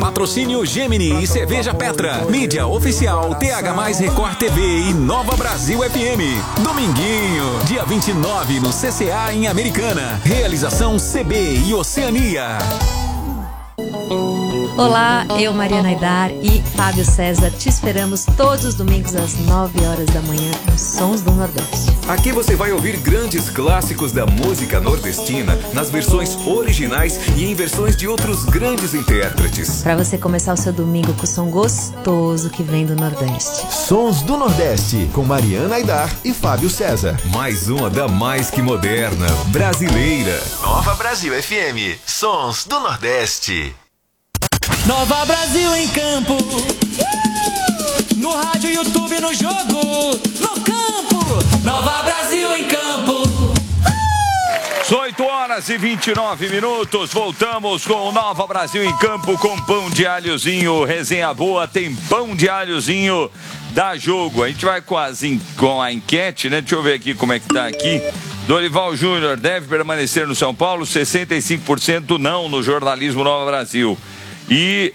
Patrocínio Gemini e Cerveja Petra. Mídia oficial TH+ Record TV e Nova Brasil FM. Dominguinho, dia 29 no CCA em Americana. Realização CB e Oceania. Olá, eu, Mariana Aidar e Fábio César te esperamos todos os domingos às 9 horas da manhã nos Sons do Nordeste. Aqui você vai ouvir grandes clássicos da música nordestina nas versões originais e em versões de outros grandes intérpretes. Para você começar o seu domingo com o som gostoso que vem do Nordeste. Sons do Nordeste, com Mariana Aidar e Fábio César. Mais uma da mais que moderna, brasileira. Nova Brasil FM, Sons do Nordeste. Nova Brasil em campo, no rádio, YouTube, no jogo, no campo. Nova Brasil em campo. 8 horas e 29 minutos, voltamos com o Nova Brasil em campo com pão de alhozinho, resenha boa, tem pão de alhozinho da Jogo. A gente vai com a enquete, né? Deixa eu ver aqui como é que tá aqui. Dorival Júnior deve permanecer no São Paulo, 65% não no jornalismo Nova Brasil. E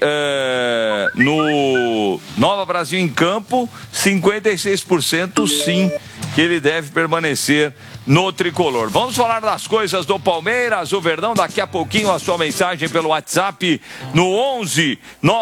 no Nova Brasil em campo, 56% sim, que ele deve permanecer no tricolor. Vamos falar das coisas do Palmeiras, o Verdão, daqui a pouquinho a sua mensagem pelo WhatsApp no 11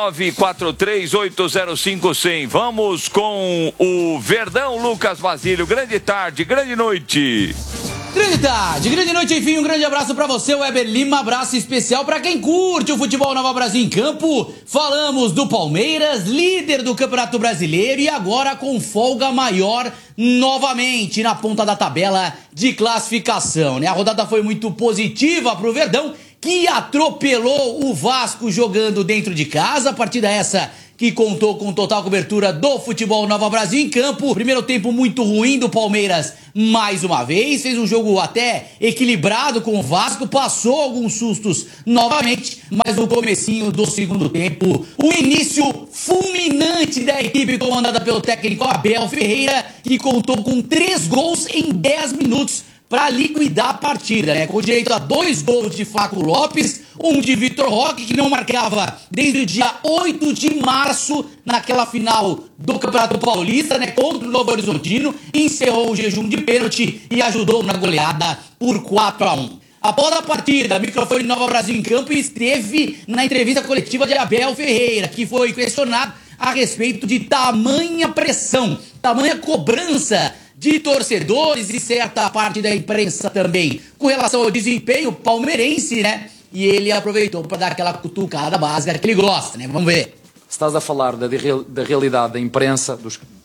943 805 100. Vamos com o Verdão, Lucas Basílio. Grande tarde, grande noite. Grande tarde, grande noite, enfim, um grande abraço pra você, Weber Lima, abraço especial pra quem curte o futebol Nova Brasil em campo. Falamos do Palmeiras, líder do Campeonato Brasileiro e agora com folga maior novamente na ponta da tabela de classificação, né? A rodada foi muito positiva pro Verdão, que atropelou o Vasco jogando dentro de casa, a partida essa que contou com total cobertura do futebol Nova Brasil em campo. Primeiro tempo muito ruim do Palmeiras, mais uma vez, fez um jogo até equilibrado com o Vasco, passou alguns sustos novamente, mas no comecinho do segundo tempo, o início fulminante da equipe comandada pelo técnico Abel Ferreira, que contou com 3 gols em 10 minutos para liquidar a partida, né? Com direito a 2 gols de Flaco Lopes, um de Vitor Roque, que não marcava desde o dia 8 de março, naquela final do Campeonato Paulista, né? Contra o Novo Horizontino, encerrou o jejum de pênalti e ajudou na goleada por 4-1. Após a partida, microfone Nova Brasil em campo e esteve na entrevista coletiva de Abel Ferreira, que foi questionado a respeito de tamanha pressão, tamanha cobrança de torcedores e certa parte da imprensa também com relação ao desempenho palmeirense, né? E ele aproveitou para dar aquela cutucada básica que ele gosta, né? Vamos ver. Estás a falar da realidade da imprensa,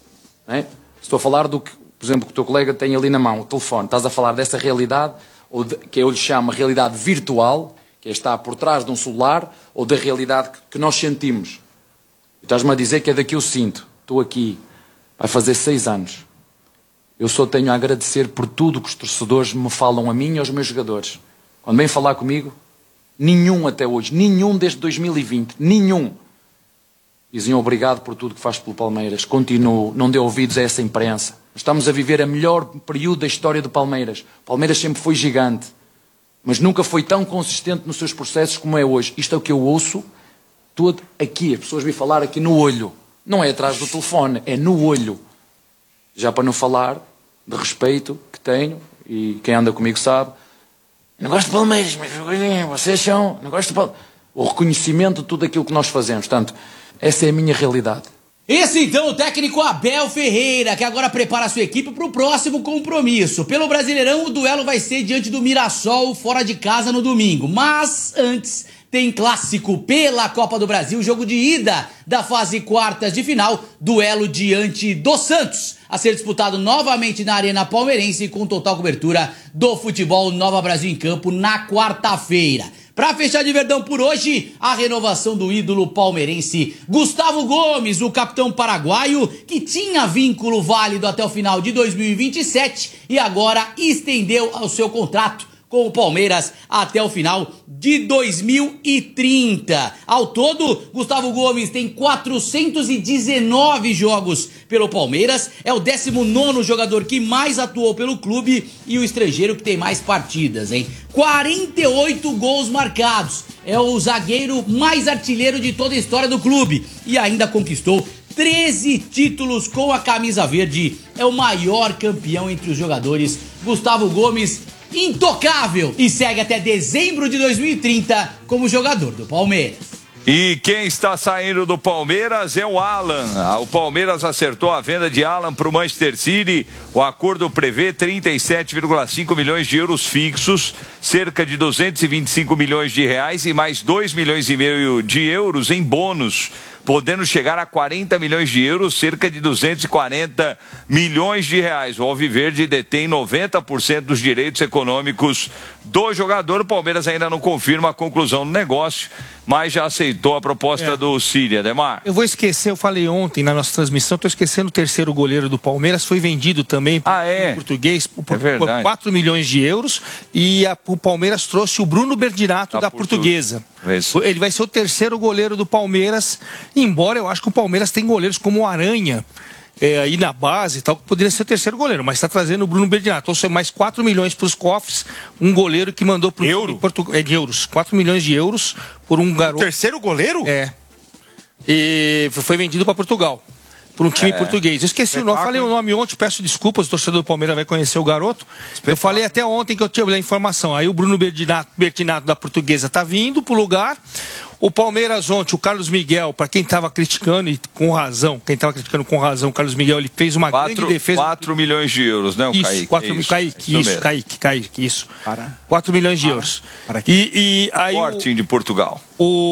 né? Estou a falar do que, por exemplo, que o teu colega tem ali na mão, o telefone. Estás a falar dessa realidade, que eu lhe chamo realidade virtual, que está por trás de um celular, ou da realidade que nós sentimos. Estás-me a dizer que é daqui eu sinto. Estou aqui, vai fazer 6 anos. Eu só tenho a agradecer por tudo que os torcedores me falam a mim e aos meus jogadores. Quando vêm falar comigo, nenhum até hoje, nenhum desde 2020, nenhum. Diziam obrigado por tudo que faz pelo Palmeiras. Continuo, não dê ouvidos a essa imprensa. Estamos a viver o melhor período da história do Palmeiras. O Palmeiras sempre foi gigante, mas nunca foi tão consistente nos seus processos como é hoje. Isto é o que eu ouço todo aqui. As pessoas me falar aqui no olho. Não é atrás do telefone, é no olho. Já para não falar de respeito que tenho, e quem anda comigo sabe, não gosto de Palmeiras, mas vocês são, não gosto de Palmeiras. O reconhecimento de tudo aquilo que nós fazemos. Portanto, essa é a minha realidade. Esse então o técnico Abel Ferreira, que agora prepara a sua equipe para o próximo compromisso. Pelo Brasileirão, o duelo vai ser diante do Mirassol, fora de casa no domingo. Mas antes tem clássico pela Copa do Brasil, jogo de ida da fase quartas de final, duelo diante do Santos, a ser disputado novamente na Arena Palmeirense com total cobertura do futebol Nova Brasil em campo na quarta-feira. Para fechar de Verdão por hoje, a renovação do ídolo palmeirense Gustavo Gomes, o capitão paraguaio, que tinha vínculo válido até o final de 2027 e agora estendeu o seu contrato com o Palmeiras até o final de 2030. Ao todo, Gustavo Gomes tem 419 jogos pelo Palmeiras, é o 19º jogador que mais atuou pelo clube e o estrangeiro que tem mais partidas, hein? 48 gols marcados, é o zagueiro mais artilheiro de toda a história do clube e ainda conquistou 13 títulos com a camisa verde, é o maior campeão entre os jogadores. Gustavo Gomes, intocável, e segue até dezembro de 2030 como jogador do Palmeiras. E quem está saindo do Palmeiras é o Alan. O Palmeiras acertou a venda de Alan para o Manchester City. O acordo prevê 37,5 milhões de euros fixos, cerca de 225 milhões de reais e mais 2 milhões e meio de euros em bônus, podendo chegar a 40 milhões de euros, cerca de 240 milhões de reais. O Alviverde detém 90% dos direitos econômicos do jogador. O Palmeiras ainda não confirma a conclusão do negócio, mas já aceitou a proposta do City, Ademar. Eu vou esquecer, eu falei ontem na nossa transmissão, estou esquecendo o terceiro goleiro do Palmeiras, foi vendido também em português por 4 milhões de euros e o Palmeiras trouxe o Bruno Berdinato da Portuguesa. Ele vai ser o terceiro goleiro do Palmeiras, embora eu acho que o Palmeiras tem goleiros como o Aranha, aí na base e tal, que poderia ser o terceiro goleiro, mas está trazendo o Bruno Berdinato, ou seja, mais 4 milhões para os cofres, um goleiro que mandou para o de euros, 4 milhões de euros por um garoto. O terceiro goleiro? É. E foi vendido para Portugal, por um time português. Eu esqueci o nome, falei o nome ontem, peço desculpas, o torcedor do Palmeiras vai conhecer o garoto. Eu falei até ontem que eu tinha a informação. Aí o Bruno Berdinato da Portuguesa está vindo para o lugar. O Palmeiras ontem, o Carlos Miguel, para quem estava criticando, e com razão, o Carlos Miguel, ele fez uma grande defesa. 4 milhões de euros, né, o isso, Kaique, isso. 4 milhões de euros. E aí Sporting de Portugal.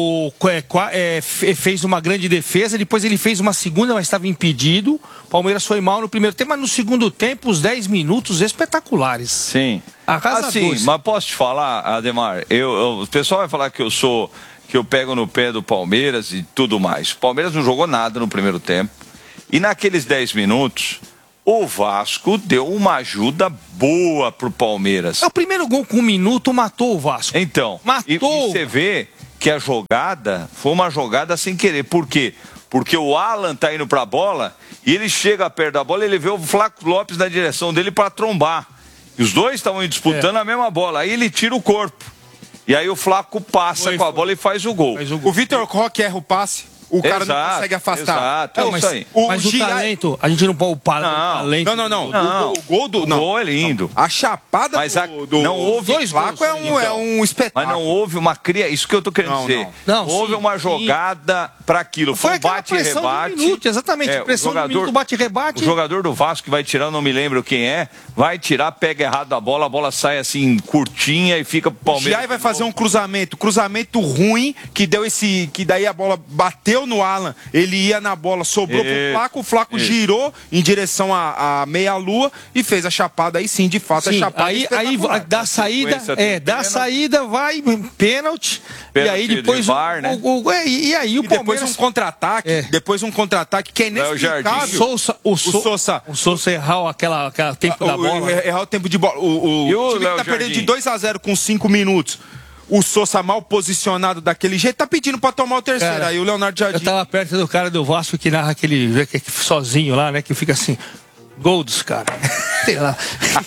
Fez uma grande defesa, depois ele fez uma segunda, mas estava impedido. O Palmeiras foi mal no primeiro tempo, mas no segundo tempo, os 10 minutos espetaculares. Sim. Assim, mas posso te falar, Ademar, o pessoal vai falar que eu pego no pé do Palmeiras e tudo mais. O Palmeiras não jogou nada no primeiro tempo. E naqueles 10 minutos, o Vasco deu uma ajuda boa pro Palmeiras. O primeiro gol com 1 minuto matou o Vasco. Então, e você vê que a jogada foi uma jogada sem querer. Por quê? Porque o Alan tá indo pra bola e ele chega perto da bola e ele vê o Flaco Lopes na direção dele para trombar. E os dois estavam disputando a mesma bola. Aí ele tira o corpo. E aí o Flaco passa com a bola e faz o gol. O Vitor Roque erra o passe, o cara não consegue afastar. Exato, é isso aí. Mas o talento, a gente não pode upar o talento. Não. O gol é lindo. A chapada não houve do Flaco é um espetáculo. Mas não houve uma isso que eu tô querendo dizer. Não houve uma jogada para aquilo. Foi um bate-rebate. Exatamente, pressão do minuto, bate-rebate. O jogador do Vasco que vai tirar, não me lembro quem vai tirar, pega errado a bola sai assim curtinha e fica pro Palmeiras. O Giai vai fazer um cruzamento ruim, que daí a bola bateu no Alan, ele ia na bola, sobrou pro Flaco, o Flaco girou em direção à meia-lua e fez a chapada, aí sim, de fato, a chapada. Aí dá saída, vai, pênalti, e aí depois VAR, né? E aí o Palmeiras... Depois um contra-ataque que é inexplicável. O Sousa errar aquela tempo da bola. Errar o tempo de bola. O time que tá perdendo de 2-0 com 5 minutos. O Sousa mal posicionado daquele jeito, tá pedindo pra tomar o terceiro. Cara, aí o Leonardo Jardim... Eu tava perto do cara do Vasco que narra aquele sozinho lá, né? Que fica assim... Gol dos caras. Sei lá.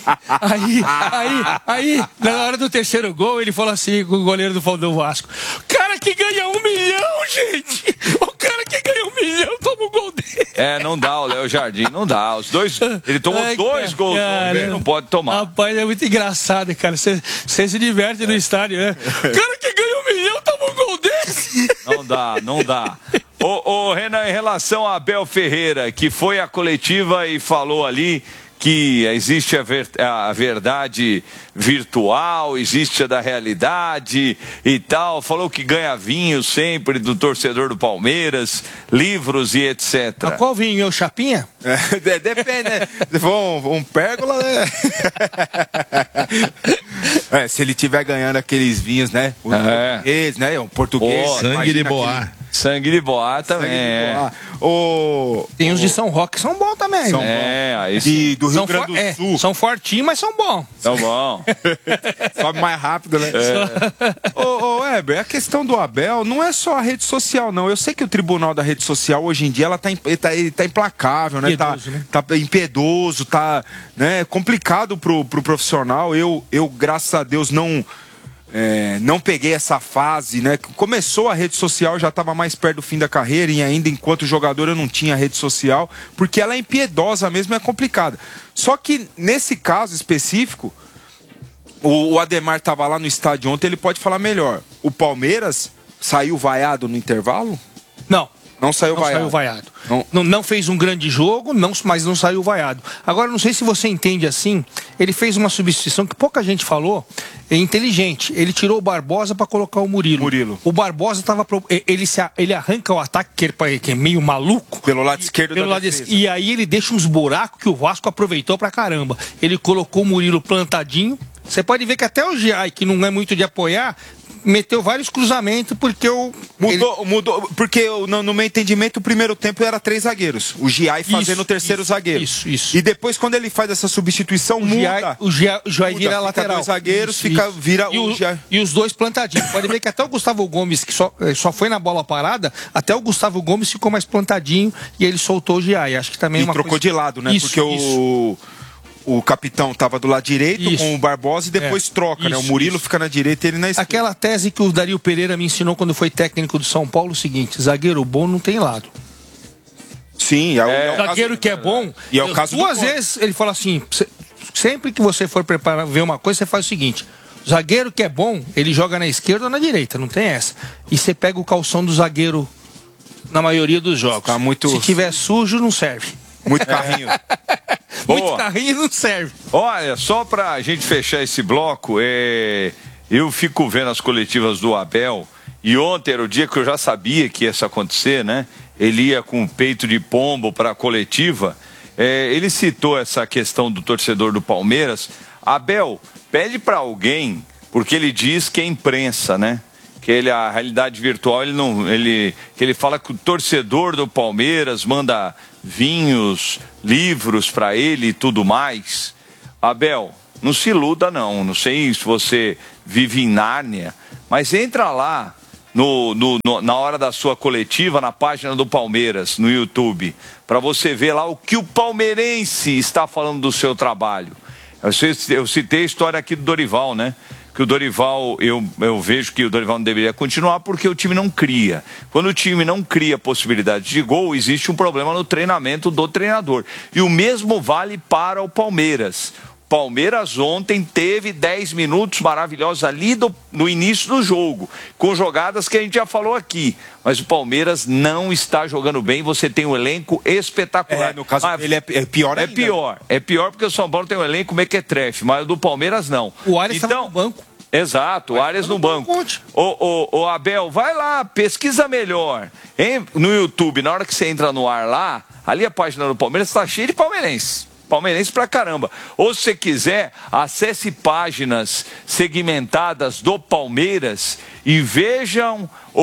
Aí, na hora do terceiro gol, ele falou assim com o goleiro do Vasco: cara que ganha 1 milhão, gente! O cara que ganha 1 milhão toma um gol dele. Não dá, o Léo Jardim, não dá. Os dois, ele tomou 2 gols, não pode tomar. Rapaz, é muito engraçado, cara. Você se diverte no estádio, né? O cara que ganha 1 milhão toma um gol desse. Não dá. Ô Renan, em relação a Abel Ferreira, que foi à coletiva e falou ali que existe a verdade virtual, existe a da realidade e tal, falou que ganha vinho sempre do torcedor do Palmeiras, livros e etc. Mas qual vinho? O Chapinha? Depende, né? Um pérgola, né? Se ele tiver ganhando aqueles vinhos, né? O português, né? Um português. Sangue de Boa. Sangue de boa também. Tem os de São Roque que são bons também. Aí do Rio Grande do Sul. São fortinhos, mas são bons. São bons. Sobe mais rápido, né? Ô, Weber, a questão do Abel não é só a rede social, não. Eu sei que o tribunal da rede social, hoje em dia, ele tá implacável, né? Tá impiedoso, tá, né, complicado pro profissional. Eu, graças a Deus, não peguei essa fase, né? Começou a rede social, já estava mais perto do fim da carreira e ainda enquanto jogador eu não tinha rede social, porque ela é impiedosa mesmo, é complicada. Só que nesse caso específico, o Ademar estava lá no estádio ontem, ele pode falar melhor. O Palmeiras saiu vaiado no intervalo? Não saiu vaiado. Não fez um grande jogo, mas não saiu vaiado. Agora, não sei se você entende assim, ele fez uma substituição que pouca gente falou, é inteligente. Ele tirou o Barbosa para colocar o Murilo. O Barbosa estava... Ele arranca o ataque, que é meio maluco. Pelo lado esquerdo da defesa. E aí ele deixa uns buracos que o Vasco aproveitou pra caramba. Ele colocou o Murilo plantadinho. Você pode ver que até o Giai, que não é muito de apoiar, meteu vários cruzamentos porque mudou, porque no meu entendimento o primeiro tempo era 3 zagueiros. O Giai fazendo o terceiro zagueiro. Isso. E depois quando ele faz essa substituição, o Giai vira lateral. 2 zagueiros, vira o Giai. E os dois plantadinhos. Pode ver que até o Gustavo Gomes, que só foi na bola parada, até o Gustavo Gomes ficou mais plantadinho e ele soltou o Giai. Acho que também trocou de lado, né? Porque o capitão estava do lado direito com o Barbosa e depois troca, né? O Murilo fica na direita e ele na esquerda. Aquela tese que o Dario Pereira me ensinou quando foi técnico do São Paulo, o seguinte: zagueiro bom não tem lado. Sim, zagueiro que é bom. E é o caso duas vezes ele fala assim: sempre que você for preparar ver uma coisa, você faz o seguinte: zagueiro que é bom, ele joga na esquerda ou na direita, não tem essa. E você pega o calção do zagueiro na maioria dos jogos. Se tiver sujo, não serve. Muito carrinho. Muito carrinho não serve. Olha, só pra gente fechar esse bloco, eu fico vendo as coletivas do Abel, e ontem era o dia que eu já sabia que ia isso acontecer, né? Ele ia com o peito de pombo pra coletiva. Ele citou essa questão do torcedor do Palmeiras. Abel, pede pra alguém, porque ele diz que é imprensa, né? Que a realidade virtual, que ele fala que o torcedor do Palmeiras manda vinhos, livros para ele e tudo mais. Abel, não se iluda não. Não sei se você vive em Nárnia, mas entra lá na hora da sua coletiva, na página do Palmeiras, no YouTube, para você ver lá o que o palmeirense está falando do seu trabalho. Eu citei a história aqui do Dorival, né? Que o Dorival, eu vejo que o Dorival não deveria continuar porque o time não cria. Quando o time não cria possibilidade de gol, existe um problema no treinamento do treinador. E o mesmo vale para o Palmeiras. Palmeiras ontem teve 10 minutos maravilhosos ali no início do jogo, com jogadas que a gente já falou aqui. Mas o Palmeiras não está jogando bem, você tem um elenco espetacular. No caso dele é pior ainda. É pior porque o São Paulo tem um elenco mequetrefe, mas o do Palmeiras não. O Arias estava no banco. Exato, o Arias no banco. Ô Abel, vai lá, pesquisa melhor. No YouTube, na hora que você entra no ar lá, ali a página do Palmeiras está cheia de palmeirenses. Palmeirense pra caramba. Ou se você quiser, acesse páginas segmentadas do Palmeiras e veja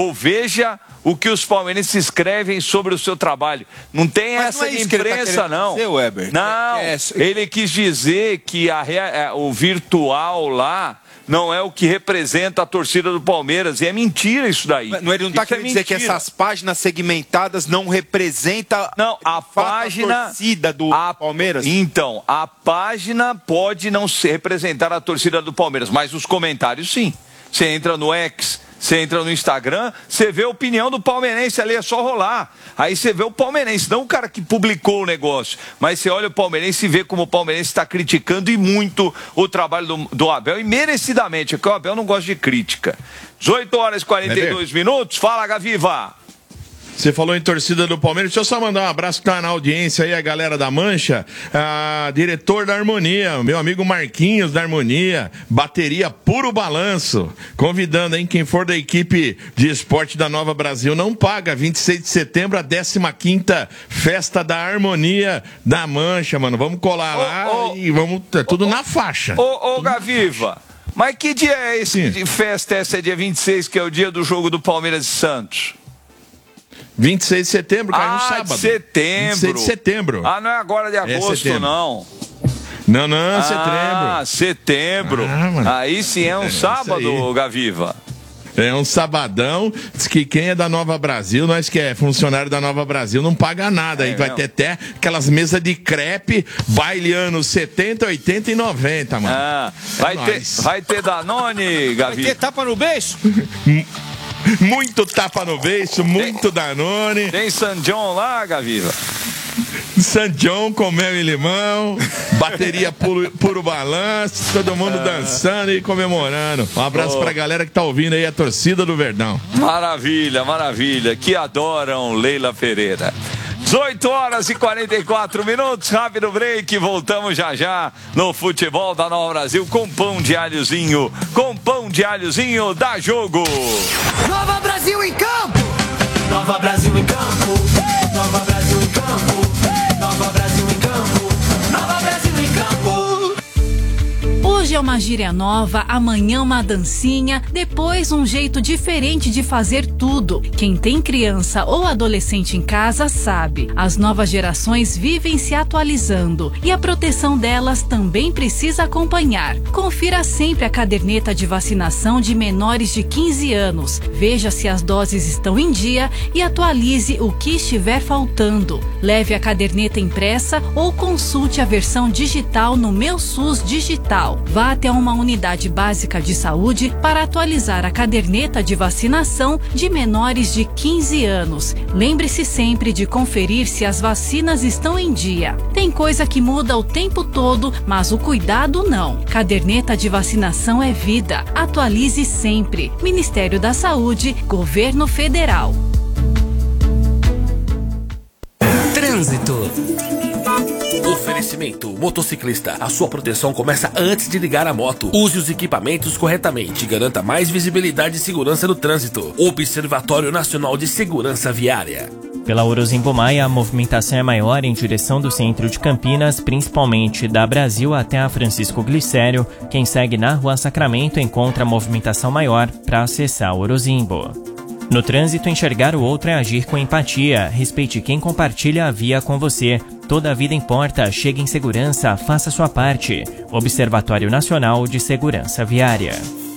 o que os palmeirenses escrevem sobre o seu trabalho. Não tem essa de imprensa, não. Não, ele quis dizer que o virtual lá não é o que representa a torcida do Palmeiras. E é mentira isso daí. Ele não está querendo dizer que essas páginas segmentadas não representam a torcida do Palmeiras? Então, a página pode não representar a torcida do Palmeiras, mas os comentários sim. Você entra no X, você entra no Instagram, você vê a opinião do palmeirense ali, é só rolar. Aí você vê o palmeirense, não o cara que publicou o negócio, mas você olha o palmeirense e vê como o palmeirense está criticando e muito o trabalho do Abel, e merecidamente, porque o Abel não gosta de crítica. 18 horas e 42 minutos, fala Gaviva. Você falou em torcida do Palmeiras, deixa eu só mandar um abraço que tá na audiência aí, a galera da Mancha, diretor da Harmonia, meu amigo Marquinhos da Harmonia, bateria Puro Balanço, convidando, hein, quem for da equipe de esporte da Nova Brasil, não paga, 26 de setembro, a 15ª Festa da Harmonia da Mancha, mano, vamos colar lá e vamos, tudo na faixa. Ô Gaviva, mas que dia é esse de festa, essa é dia 26, que é o dia do jogo do Palmeiras e Santos? 26 de setembro, cai no sábado. De setembro. 26 de setembro. Ah, não é agora de agosto, não. Não, setembro. Ah, setembro. Aí sim é um sábado, Gaviva. É um sabadão. Diz que quem é da Nova Brasil, nós que é funcionário da Nova Brasil, não paga nada. Aí vai ter até aquelas mesas de crepe, baile anos 70, 80 e 90, mano. Vai ter Danone, Gaviva. Vai ter tapa no beiço? Muito tapa no beiço, muito Danone. Tem San John lá, Gaviva? San John com mel e limão, bateria puro balanço, todo mundo dançando e comemorando. Um abraço pra galera que tá ouvindo aí, a torcida do Verdão. Maravilha, maravilha, que adoram Leila Pereira. 18 horas e 44 minutos, rápido break, voltamos já no futebol da Nova Brasil com pão de alhozinho, dá jogo. Nova Brasil em campo! Nova Brasil em campo! Nova Brasil em campo! Nova Brasil em campo! Nova Brasil em campo! Hoje é uma gíria nova, amanhã uma dancinha, depois um jeito diferente de fazer tudo. Quem tem criança ou adolescente em casa sabe, as novas gerações vivem se atualizando e a proteção delas também precisa acompanhar. Confira sempre a caderneta de vacinação de menores de 15 anos. Veja se as doses estão em dia e atualize o que estiver faltando. Leve a caderneta impressa ou consulte a versão digital no Meu SUS Digital. Vá até uma unidade básica de saúde para atualizar a caderneta de vacinação de menores de 15 anos. Lembre-se sempre de conferir se as vacinas estão em dia. Tem coisa que muda o tempo todo, mas o cuidado não. Caderneta de vacinação é vida. Atualize sempre. Ministério da Saúde, Governo Federal. Trânsito. Oferecimento, motociclista, a sua proteção começa antes de ligar a moto. Use os equipamentos corretamente e garanta mais visibilidade e segurança no trânsito. Observatório Nacional de Segurança Viária. Pela Orozimbo Maia, a movimentação é maior em direção do centro de Campinas, principalmente da Brasil até a Francisco Glicério. Quem segue na Rua Sacramento encontra a movimentação maior para acessar Orozimbo. No trânsito, enxergar o outro é agir com empatia. Respeite quem compartilha a via com você. Toda a vida importa. Chegue em segurança. Faça sua parte. Observatório Nacional de Segurança Viária.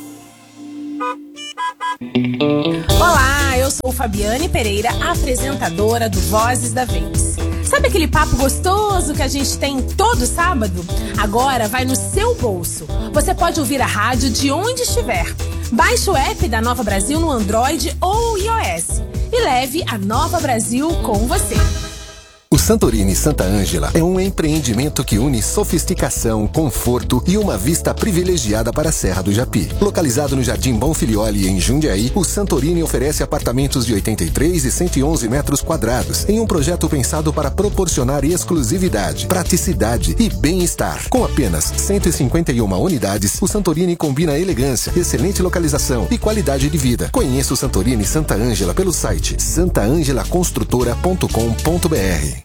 Olá, eu sou Fabiane Pereira, apresentadora do Vozes da Vez. Sabe aquele papo gostoso que a gente tem todo sábado? Agora vai no seu bolso. Você pode ouvir a rádio de onde estiver. Baixe o app da Nova Brasil no Android ou iOS e leve a Nova Brasil com você. O Santorini Santa Ângela é um empreendimento que une sofisticação, conforto e uma vista privilegiada para a Serra do Japi. Localizado no Jardim Bonfilioli, em Jundiaí, o Santorini oferece apartamentos de 83 e 111 metros quadrados em um projeto pensado para proporcionar exclusividade, praticidade e bem-estar. Com apenas 151 unidades, o Santorini combina elegância, excelente localização e qualidade de vida. Conheça o Santorini Santa Ângela pelo site santaangelaconstrutora.com.br.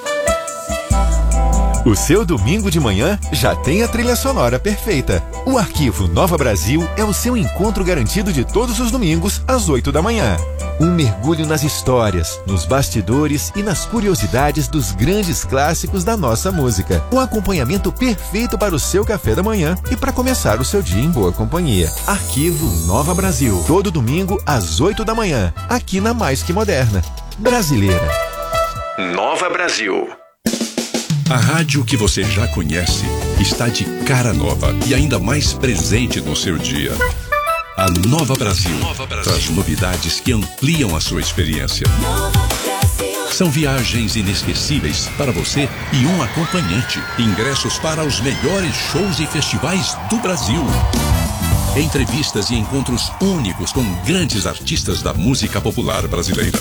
O seu domingo de manhã já tem a trilha sonora perfeita. O Arquivo Nova Brasil é o seu encontro garantido de todos os domingos às 8 da manhã. Um mergulho nas histórias, nos bastidores e nas curiosidades dos grandes clássicos da nossa música. Um acompanhamento perfeito para o seu café da manhã e para começar o seu dia em boa companhia. Arquivo Nova Brasil, todo domingo às 8 da manhã, aqui na Mais Que Moderna. Brasileira. Nova Brasil. A rádio que você já conhece está de cara nova e ainda mais presente no seu dia. A Nova Brasil traz novidades que ampliam a sua experiência. São viagens inesquecíveis para você e um acompanhante. Ingressos para os melhores shows e festivais do Brasil. Entrevistas e encontros únicos com grandes artistas da música popular brasileira.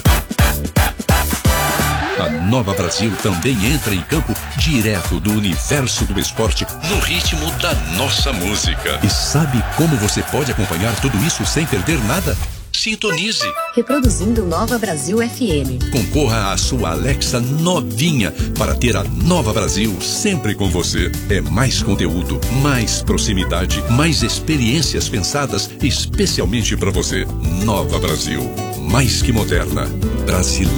A Nova Brasil também entra em campo direto do universo do esporte no ritmo da nossa música. E sabe como você pode acompanhar tudo isso sem perder nada? Sintonize. Reproduzindo Nova Brasil FM. Concorra à sua Alexa novinha para ter a Nova Brasil sempre com você. É mais conteúdo, mais proximidade, mais experiências pensadas especialmente para você. Nova Brasil. Mais que moderna. Brasileira.